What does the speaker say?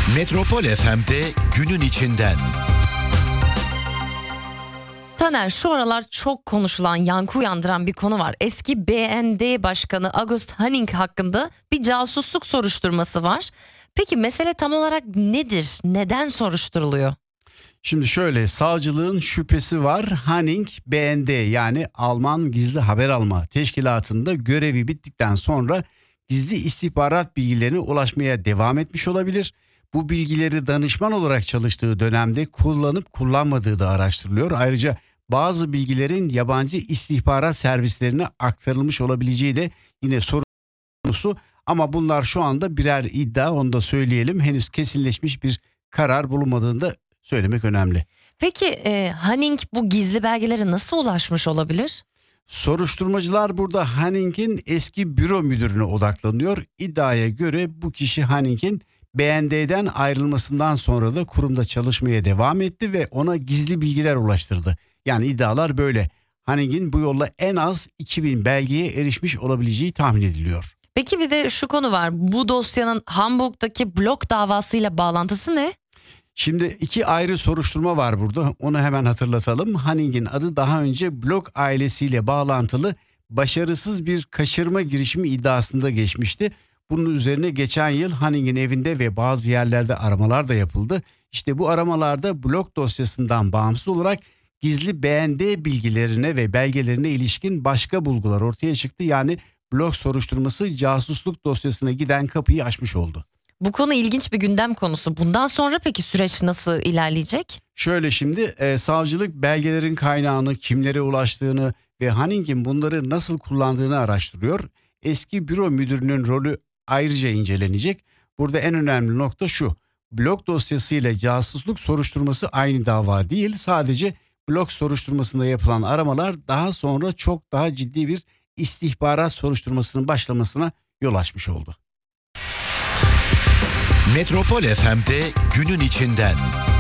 Metropol FM'de günün içinden. Taner, şu aralar çok konuşulan, yankı uyandıran bir konu var. Eski BND Başkanı August Hanning hakkında bir casusluk soruşturması var. Peki mesele tam olarak nedir? Neden soruşturuluyor? Şimdi şöyle, savcılığın şüphesi var. Hanning BND yani Alman Gizli Haber Alma Teşkilatı'nda görevi bittikten sonra gizli istihbarat bilgilerine ulaşmaya devam etmiş olabilir. Bu bilgileri danışman olarak çalıştığı dönemde kullanıp kullanmadığı da araştırılıyor. Ayrıca bazı bilgilerin yabancı istihbarat servislerine aktarılmış olabileceği de yine soru konusu. Ama bunlar şu anda birer iddia, onu da söyleyelim. Henüz kesinleşmiş bir karar bulunmadığını da söylemek önemli. Peki Hanning bu gizli belgelere nasıl ulaşmış olabilir? Soruşturmacılar burada Hanning'in eski büro müdürüne odaklanıyor. İddiaya göre bu kişi Hanning'in BND'den ayrılmasından sonra da kurumda çalışmaya devam etti ve ona gizli bilgiler ulaştırdı. Yani iddialar böyle. Hanning'in bu yolla en az 2000 belgeye erişmiş olabileceği tahmin ediliyor. Peki bir de şu konu var. Bu dosyanın Hamburg'daki blok davasıyla bağlantısı ne? Şimdi iki ayrı soruşturma var burada. Onu hemen hatırlatalım. Hanning'in adı daha önce Blok ailesiyle bağlantılı başarısız bir kaçırma girişimi iddiasında geçmişti. Bunun üzerine geçen yıl Hanning'in evinde ve bazı yerlerde aramalar da yapıldı. İşte bu aramalarda Blok dosyasından bağımsız olarak gizli BND bilgilerine ve belgelerine ilişkin başka bulgular ortaya çıktı. Yani Blok soruşturması casusluk dosyasına giden kapıyı açmış oldu. Bu konu ilginç bir gündem konusu. Bundan sonra peki süreç nasıl ilerleyecek? Şöyle şimdi savcılık belgelerin kaynağını, kimlere ulaştığını ve Hanning'in bunları nasıl kullandığını araştırıyor. Eski büro müdürünün rolü ayrıca incelenecek. Burada en önemli nokta şu: blok dosyası ile casusluk soruşturması aynı dava değil. Sadece blok soruşturmasında yapılan aramalar daha sonra çok daha ciddi bir istihbarat soruşturmasının başlamasına yol açmış oldu. Metropol FM'de günün içinden.